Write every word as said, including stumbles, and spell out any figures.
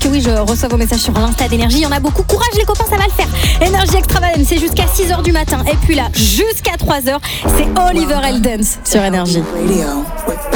que oui, je reçois vos messages sur l'Insta d'Énergie. Il y en a beaucoup. Courage les copains, ça va le faire. Énergie Extravagance, c'est jusqu'à six heures du matin. Et puis là, jusqu'à trois heures, c'est Oliver Heldens sur Énergie. Radio.